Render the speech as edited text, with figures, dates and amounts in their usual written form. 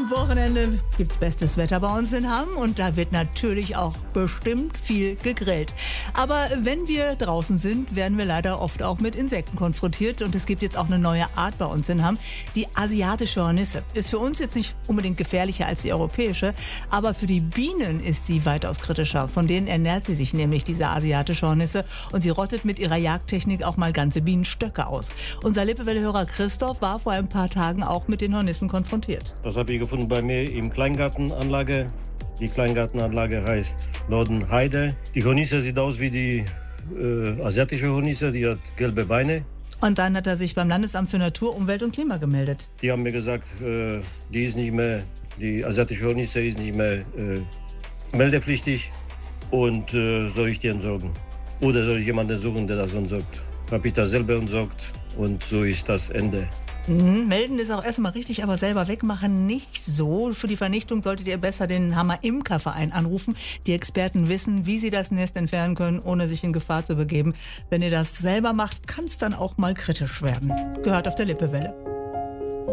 Am Wochenende gibt's bestes Wetter bei uns in Hamm und da wird natürlich auch bestimmt viel gegrillt. Aber wenn wir draußen sind, werden wir leider oft auch mit Insekten konfrontiert und es gibt jetzt auch eine neue Art bei uns in Hamm, die asiatische Hornisse. Ist für uns jetzt nicht unbedingt gefährlicher als die europäische, aber für die Bienen ist sie weitaus kritischer. Von denen ernährt sie sich nämlich, diese asiatische Hornisse, und sie rottet mit ihrer Jagdtechnik auch mal ganze Bienenstöcke aus. Unser Lippewelle-Hörer Christoph war vor ein paar Tagen auch mit den Hornissen konfrontiert. Das habe ich gefunden bei mir im Kleingartenanlage. Die Kleingartenanlage heißt Norden Heide. Die Hornisse sieht aus wie die asiatische Hornisse, die hat gelbe Beine. Und dann hat er sich beim Landesamt für Natur, Umwelt und Klima gemeldet. Die haben mir gesagt, die asiatische Hornisse ist nicht mehr meldepflichtig und soll ich die entsorgen? Oder soll ich jemanden suchen, der das entsorgt? Habe ich das selber entsorgt und so ist das Ende. Melden ist auch erstmal richtig, aber selber wegmachen nicht so. Für die Vernichtung solltet ihr besser den Hammer Imkerverein anrufen. Die Experten wissen, wie sie das Nest entfernen können, ohne sich in Gefahr zu begeben. Wenn ihr das selber macht, kann es dann auch mal kritisch werden. Gehört auf der Lippewelle.